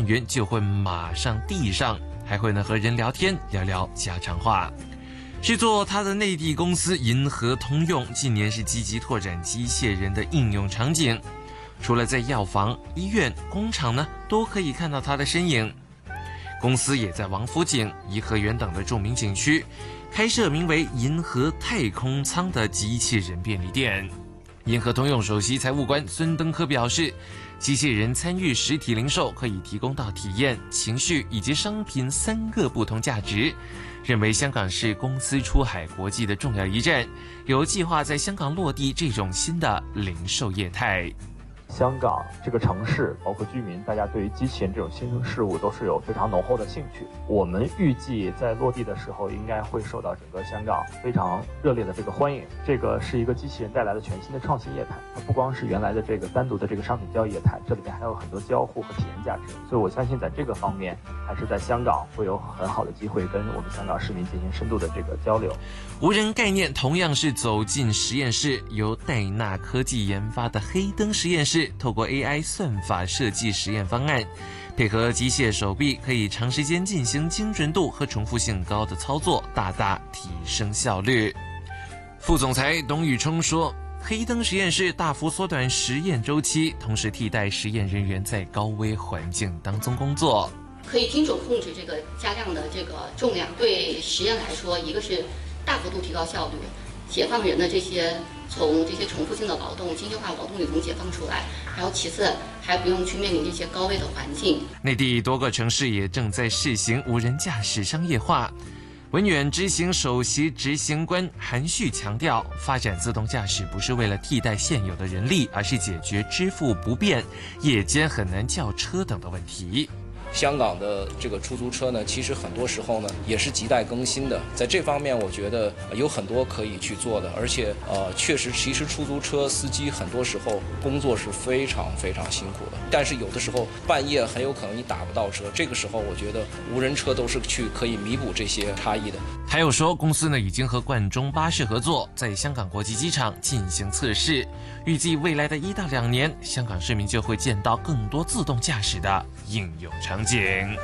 员就会马上递上，还会呢和人聊天，聊聊家常话。是做他的内地公司银河通用，近年是积极拓展机械人的应用场景，除了在药房、医院、工厂呢，都可以看到他的身影。公司也在王府井、颐和园等的著名景区开设名为银河太空舱的机器人便利店。银河通用首席财务官孙登科表示，机器人参与实体零售可以提供到体验、情绪以及商品3个不同价值，认为香港是公司出海国际的重要一站，有计划在香港落地这种新的零售业态。 香港这个城市，包括居民，大家对于机器人这种新事物都是有非常浓厚的兴趣。我们预计在落地的时候，应该会受到整个香港非常热烈的这个欢迎。这个是一个机器人带来的全新的创新业态，它不光是原来的这个单独的这个商品交易业态，这里面还有很多交互和体验价值。所以我相信在这个方面，还是在香港会有很好的机会跟我们香港市民进行深度的这个交流。 无人概念同样是走进实验室，由戴纳科技研发的黑灯实验室，透过 AI 算法设计实验方案，配合机械手臂，可以长时间进行精准度和重复性高的操作，大大提升效率。副总裁董宇冲说，黑灯实验室大幅缩短实验周期，同时替代实验人员在高危环境当中工作， 可以精准控制这个加量的这个重量。对实验来说，一个是大幅度提高效率，解放人的从这些重复性的劳动、机械化劳动里中解放出来，然后其次还不用去面临这些高危的环境。 内地多个城市也正在试行无人驾驶商业化。文远执行首席执行官韩旭强调，发展自动驾驶不是为了替代现有的人力，而是解决支付不便、夜间很难叫车等的问题。 香港的这个出租车呢，其实很多时候呢也是亟待更新的，在这方面我觉得有很多可以去做的，而且确实，其实出租车司机很多时候工作是非常非常辛苦的，但是有的时候半夜很有可能你打不到车，这个时候我觉得无人车都是可以弥补这些差异的。 还有说，公司呢已经和冠忠巴士合作，在香港国际机场进行测试，预计未来的1到2年，香港市民就会见到更多自动驾驶的应用场景。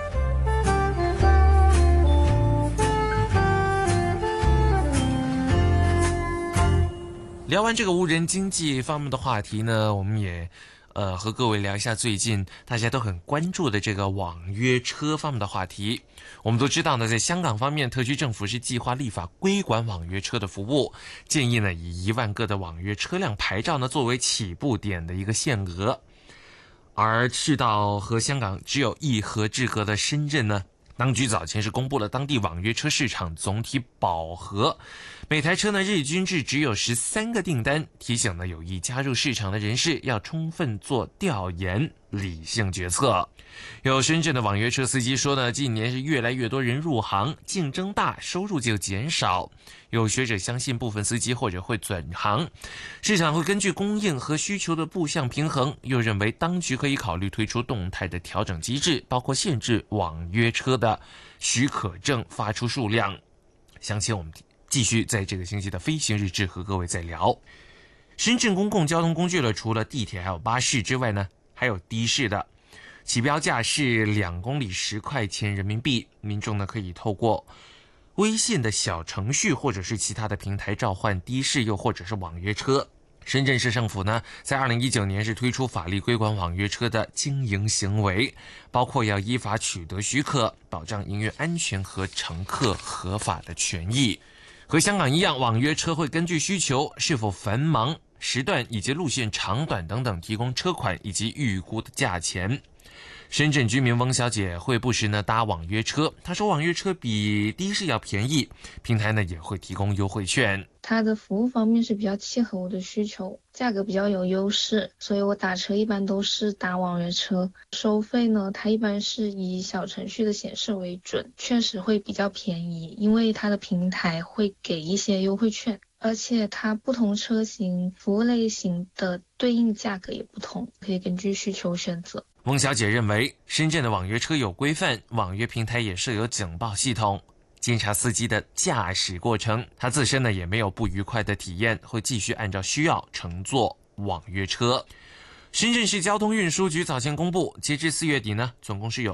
聊完这个无人经济方面的话题呢，我们也和各位聊一下最近大家都很关注的这个网约车方面的话题。我们都知道呢，在香港方面，特区政府是计划立法规管网约车的服务，建议呢以1万个的网约车辆牌照呢作为起步点的一个限额。而去到和香港只有一河之隔的深圳呢，当局早前是公布了当地网约车市场总体饱和，每台车呢日均只有13个订单，提醒呢有意加入市场的人士要充分做调研，理性决策。有深圳的网约车司机说呢，近年是越来越多人入行，竞争大，收入就减少。有学者相信部分司机或者会转行，市场会根据供应和需求的不相平衡。又认为当局可以考虑推出动态的调整机制，包括限制网约车的许可证发出数量。详情我们继续在这个星期的飞行日志和各位再聊。深圳公共交通工具了，除了地铁还有巴士之外呢，还有的士的，起标价是2公里10块钱人民币，民众呢可以透过微信的小程序或者是其他的平台召唤的士，又或者是网约车。深圳市政府呢，在2019年是推出法律规管网约车的经营行为，包括要依法取得许可，保障营运安全和乘客合法的权益。和香港一样，网约车会根据需求、是否繁忙、时段以及路线长短等等提供车款以及预估的价钱。深圳居民翁小姐会不时呢搭网约车，她说网约车比的士要便宜，平台呢也会提供优惠券。 它的服务方面是比较契合我的需求，价格比较有优势，所以我打车一般都是打网约车。收费呢，它一般是以小程序的显示为准，确实会比较便宜，因为它的平台会给一些优惠券，而且它不同车型、服务类型的对应价格也不同，可以根据需求选择。 翁小姐认为，深圳的网约车有规范，网约平台也设有警报系统，监察司机的驾驶过程。她自身呢也没有不愉快的体验，会继续按照需要乘坐网约车。深圳市交通运输局早前公布，截至4月底呢，总共是有